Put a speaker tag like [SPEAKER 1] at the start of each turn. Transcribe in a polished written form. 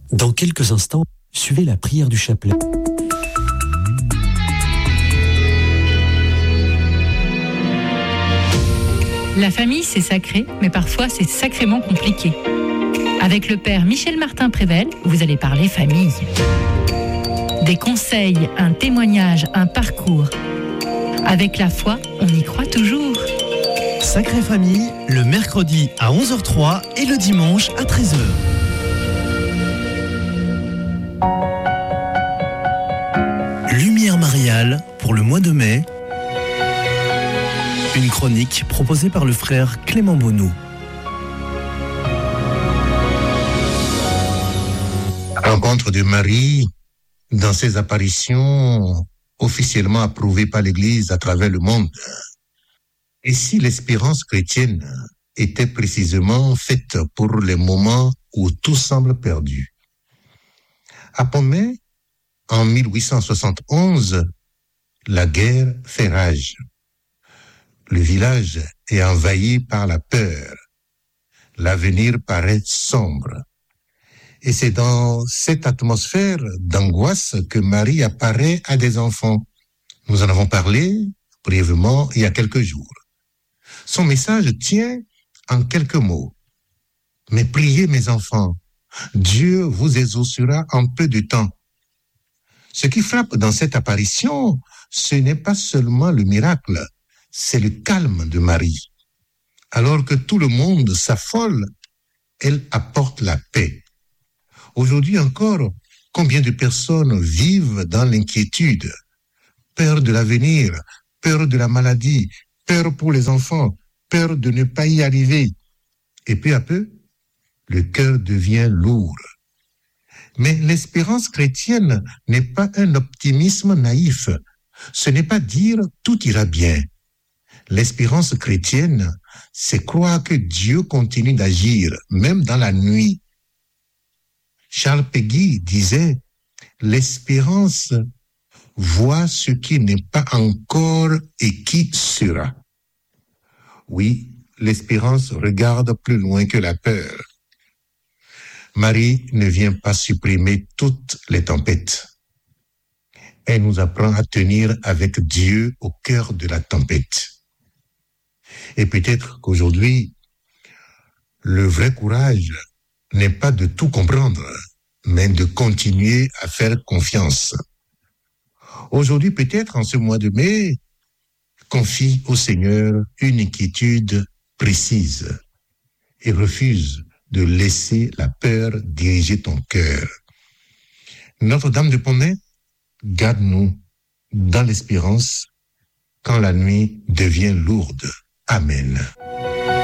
[SPEAKER 1] Dans quelques instants, suivez la prière du chapelet.
[SPEAKER 2] La famille, c'est sacré, mais parfois c'est sacrément compliqué. Avec le père Michel Martin-Prével, vous allez parler famille. Des conseils, un témoignage, un parcours. Avec la foi, on y croit toujours.
[SPEAKER 3] Sacrée Famille, le mercredi à 11h03 et le dimanche à 13h. Lumière mariale pour le mois de mai. Une chronique proposée par le frère Clément Bonneau.
[SPEAKER 4] Rencontre de Marie dans ses apparitions officiellement approuvées par l'Église à travers le monde. Et si l'espérance chrétienne était précisément faite pour les moments où tout semble perdu? À Pomey, en 1871, la guerre fait rage. Le village est envahi par la peur. L'avenir paraît sombre. Et c'est dans cette atmosphère d'angoisse que Marie apparaît à des enfants. Nous en avons parlé brièvement il y a quelques jours. Son message tient en quelques mots. Mais priez mes enfants, Dieu vous exaucera en peu de temps. Ce qui frappe dans cette apparition, ce n'est pas seulement le miracle, c'est le calme de Marie. Alors que tout le monde s'affole, elle apporte la paix. Aujourd'hui encore, combien de personnes vivent dans l'inquiétude, peur de l'avenir, peur de la maladie, peur pour les enfants, peur de ne pas y arriver. Et peu à peu, le cœur devient lourd. Mais l'espérance chrétienne n'est pas un optimisme naïf. Ce n'est pas dire tout ira bien. L'espérance chrétienne, c'est croire que Dieu continue d'agir, même dans la nuit. Charles Péguy disait, l'espérance voit ce qui n'est pas encore et qui sera. Oui, l'espérance regarde plus loin que la peur. Marie ne vient pas supprimer toutes les tempêtes. Elle nous apprend à tenir avec Dieu au cœur de la tempête. Et peut-être qu'aujourd'hui, le vrai courage n'est pas de tout comprendre, mais de continuer à faire confiance. Aujourd'hui, peut-être en ce mois de mai, confie au Seigneur une inquiétude précise et refuse de laisser la peur diriger ton cœur. Notre-Dame de Pomey, garde-nous dans l'espérance quand la nuit devient lourde. Amen.